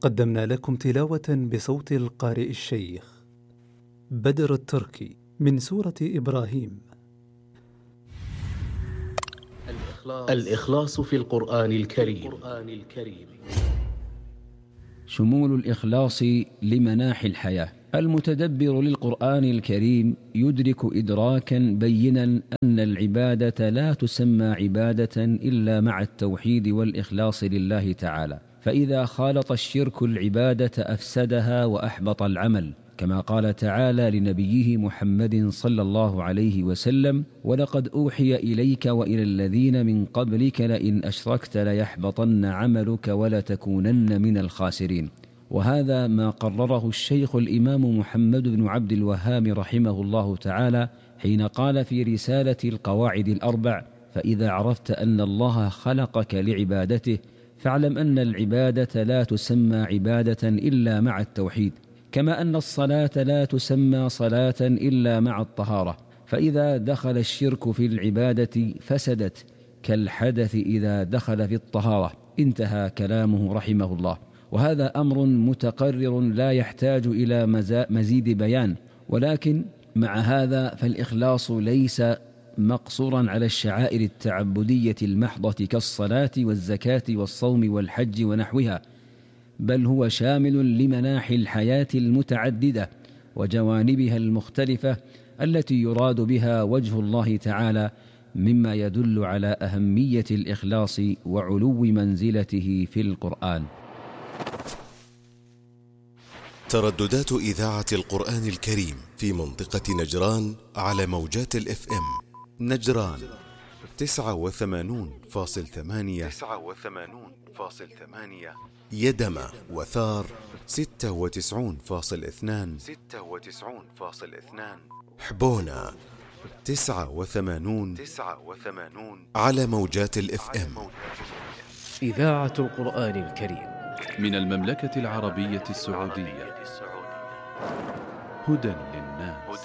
قدمنا لكم تلاوة بصوت القارئ الشيخ بدر التركي من سورة إبراهيم. الإخلاص في القرآن الكريم. شمول الإخلاص لمناحي الحياة. المتدبر للقرآن الكريم يدرك إدراكا بينا أن العبادة لا تسمى عبادة إلا مع التوحيد والإخلاص لله تعالى، فإذا خالط الشرك العبادة أفسدها وأحبط العمل، كما قال تعالى لنبيه محمد صلى الله عليه وسلم: ولقد أوحي إليك وإلى الذين من قبلك لئن أشركت ليحبطن عملك ولتكونن من الخاسرين. وهذا ما قرره الشيخ الإمام محمد بن عبد الوهاب رحمه الله تعالى حين قال في رسالة القواعد الأربع: فإذا عرفت أن الله خلقك لعبادته فاعلم أن العبادة لا تسمى عبادة إلا مع التوحيد، كما أن الصلاة لا تسمى صلاة إلا مع الطهارة، فإذا دخل الشرك في العبادة فسدت كالحدث إذا دخل في الطهارة. انتهى كلامه رحمه الله. وهذا أمر متقرر لا يحتاج إلى مزيد بيان، ولكن مع هذا فالإخلاص ليس مقصورا على الشعائر التعبدية المحضة كالصلاة والزكاة والصوم والحج ونحوها، بل هو شامل لمناحي الحياة المتعددة وجوانبها المختلفة التي يراد بها وجه الله تعالى، مما يدل على أهمية الإخلاص وعلو منزلته في القرآن. ترددات إذاعة القرآن الكريم في منطقة نجران على موجات الFM نجران 89.8، يدمى وثار 96.2، حبونا 89 على موجات الFM. إذاعة القرآن الكريم من المملكة العربية السعودية. هدى للناس.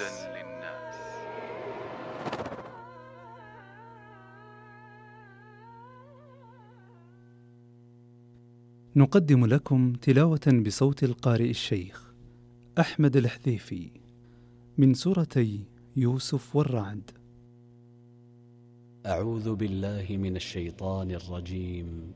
نقدم لكم تلاوة بصوت القارئ الشيخ أحمد الحذيفي من سورتي يوسف والرعد. أعوذ بالله من الشيطان الرجيم.